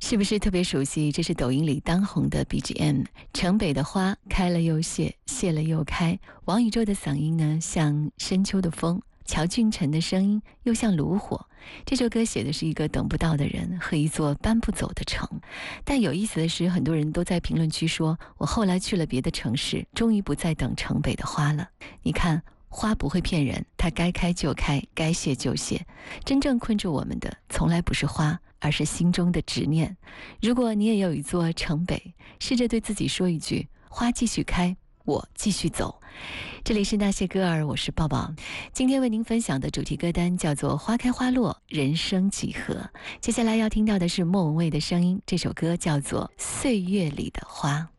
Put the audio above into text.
是不是特别熟悉？这是抖音里当红的 BGM。城北的花开了又谢，谢了又开。王宇宙的嗓音呢，像深秋的风；乔俊辰的声音又像炉火。这首歌写的是一个等不到的人和一座搬不走的城。但有意思的是，很多人都在评论区说，我后来去了别的城市，终于不再等城北的花了。你看，花不会骗人，它该开就开，该谢就谢。真正困住我们的，从来不是花，而是心中的执念。如果你也有一座城北，试着对自己说一句：花继续开，我继续走。这里是那些歌儿，我是抱抱。今天为您分享的主题歌单叫做《花开花落，人生几何》。接下来要听到的是莫文蔚的声音，这首歌叫做《岁月里的花》。